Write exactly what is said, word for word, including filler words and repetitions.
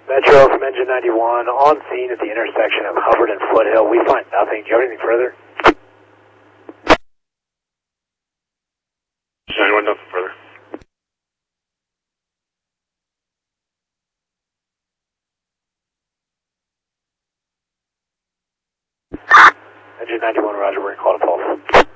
Metro from Engine ninety-one, on scene at the intersection of Hubbard and Foothill. We find nothing. Do you have anything further? ninety-one, nothing further. Engine ninety-one, roger, we're going to call to pulse.